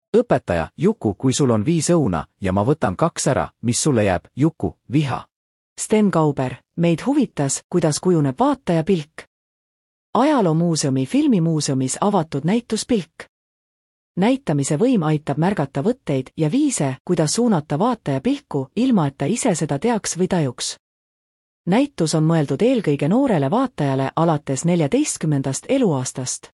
Õpetaja, Juku, kui sul on 5 õuna ja ma võtan 2 ära, mis sulle jääb, Juku, viha? Sten Kauber, meid huvitas, kuidas kujuneb vaataja pilk. Ajaloomuuseumi filmimuuseumis avatud näitus Pilk. Näitamise võim aitab märgata võtteid ja viise, kuidas suunata vaataja pilku, ilma et ta ise seda teaks või tajuks. Näitus on mõeldud eelkõige noorele vaatajale alates 14. eluaastast,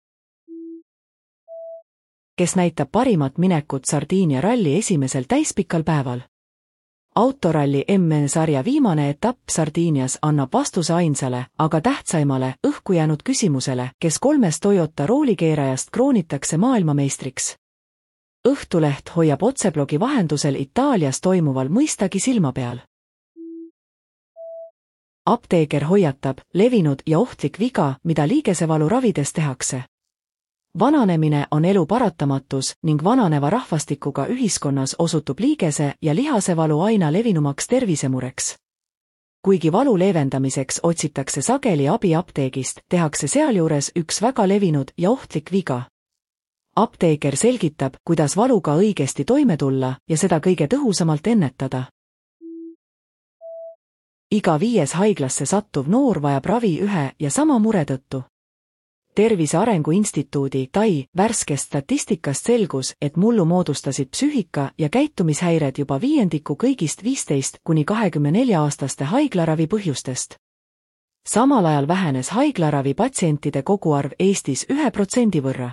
kes näitab parimat minekut Sardiinia ralli esimesel täispikal päeval. Autoralli MN-sarja viimane etapp Sardiinias annab vastuse ainsale, aga tähtsaimale, õhku jäänud küsimusele, kes 3 Toyota roolikeerajast kroonitakse maailmameistriks. Õhtuleht hoiab otseblogi vahendusel Itaalias toimuval mõistagi silma peal. Apteeker hoiatab, levinud ja ohtlik viga, mida liigesevalu ravides tehakse. Vananemine on elu paratamatus ning vananeva rahvastikuga ühiskonnas osutub liigese- ja lihasevalu aina levinumaks tervisemureks. Kuigi valu leevendamiseks otsitakse sageli abi apteegist, tehakse sealjuures üks väga levinud ja ohtlik viga. Apteeker selgitab, kuidas valuga õigesti toime tulla ja seda kõige tõhusamalt ennetada. Iga 5. haiglasse sattuv noor vajab ravi ühe ja sama mure tõttu. Tervise Arengu Instituudi TAI värskest statistikast selgus, et mullu moodustasid psüühika- ja käitumishäired juba 1/5 kõigist 15–24-aastaste haiglaravi põhjustest. Samal ajal vähenes haiglaravi patsientide koguarv Eestis 1% võrra.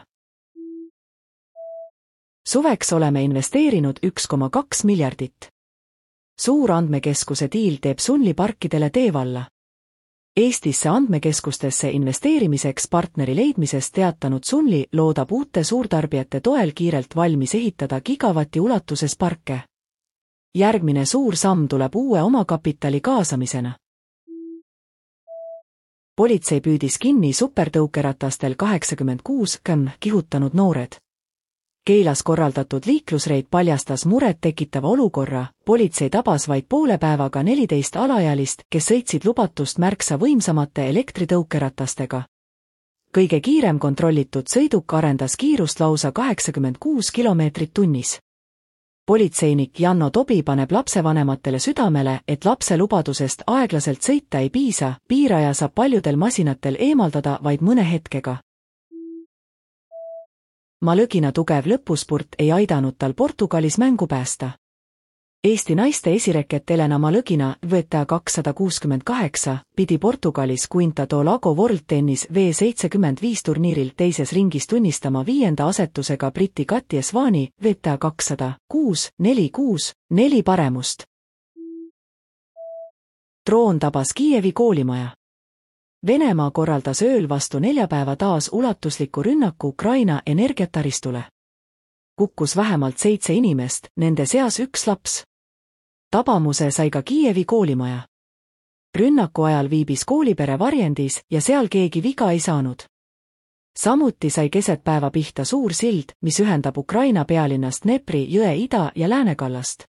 Suveks oleme investeerinud 1,2 miljardit. Suurandmekeskuse diil teeb Sunli-parkidele teevalla. Eestisse andmekeskustesse investeerimiseks partneri leidmisest teatanud Sunli loodab uute suurtarbijate toel kiirelt valmis ehitada gigavati ulatuses parke. Järgmine suur samm tuleb uue omakapitali kaasamisena. Politsei püüdis kinni supertõukeratastel 86 km kihutanud noored. Keilas korraldatud liiklusreid paljastas muret tekitava olukorra, politsei tabas vaid poole päevaga 14 alaealist, kes sõitsid lubatust märksa võimsamate elektritõukeratastega. Kõige kiirem kontrollitud sõiduk arendas kiirust lausa 86 kilomeetrit tunnis. Politseinik Janno Tobi paneb lapsevanematele südamele, et lapse lubadusest aeglaselt sõita ei piisa, piiraja saab paljudel masinatel eemaldada vaid mõne hetkega. Malõgina tugev lõpuspurt ei aidanud tal Portugalis mängu päästa. Eesti naiste esireket Elena Malõgina VTA 268 pidi Portugalis Quinta do Lago World Tennis V75 turniiril teises ringis tunnistama 5. asetusega Briti Katja Svani VTA 200-6-4-6-4 paremust. Droon tabas Kiievi koolimaja. Venemaa korraldas ööl vastu neljapäeva taas ulatusliku rünnaku Ukraina energiataristule. Kukkus vähemalt 7 inimest, nende seas 1 laps. Tabamuse sai ka Kiievi koolimaja. Rünnaku ajal viibis koolipere varjendis ja seal keegi viga ei saanud. Samuti sai keset päeva pihta suur sild, mis ühendab Ukraina pealinnast Dnepri jõe ida- ja läänekallast.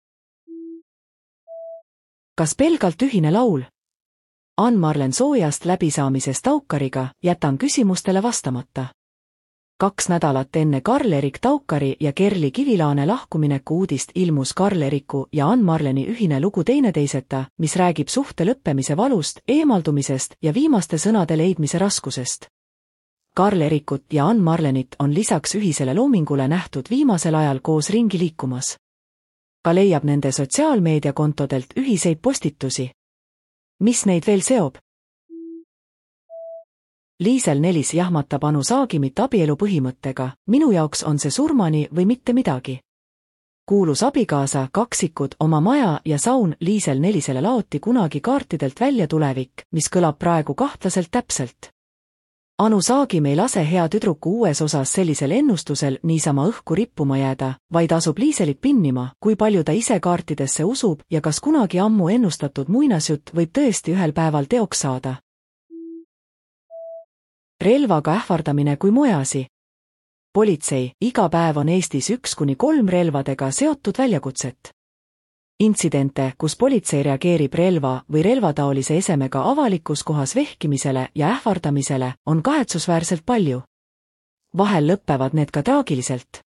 Kas pelgalt ühine laul? Ann-Marlen Soojast läbisaamisest Taukariga jätan küsimustele vastamata. 2 nädalat enne Karl-Erik Taukari ja Kerli Kivilaane lahkumineku uudist ilmus Karl-Eriku ja Ann-Marleni ühine lugu Teineteiseta, mis räägib suhte lõppemise valust, eemaldumisest ja viimaste sõnade leidmise raskusest. Karl-Erikut ja Ann-Marlenit on lisaks ühisele loomingule nähtud viimasel ajal koos ringi liikumas. Ka leiab nende sotsiaalmeediakontodelt ühiseid postitusi. Mis neid veel seob? Liisel Nelis jahmatab Anu Saagimit abielu põhimõttega, minu jaoks on see surmani või mitte midagi. Kuulus abikaasa, kaksikud, oma maja ja saun Liisel Nelisele laoti kunagi kaartidelt välja tulevik, mis kõlab praegu kahtlaselt täpselt. Anu Saagim ei lase hea tüdruku uues osas sellisel ennustusel niisama õhku rippuma jääda, vaid asub Liiselit pinnima, kui palju ta ise kaartidesse usub ja kas kunagi ammu ennustatud muinasjutt võib tõesti ühel päeval teoks saada. Relvaga ähvardamine kui mueasi. Politsei, iga päev on Eestis 1–3 relvadega seotud väljakutset. Intsidente, kus politsei reageerib relva või relvataolise esemega avalikus kohas vehkimisele ja ähvardamisele, on kahetsusväärselt palju. Vahel lõppevad need ka traagiliselt.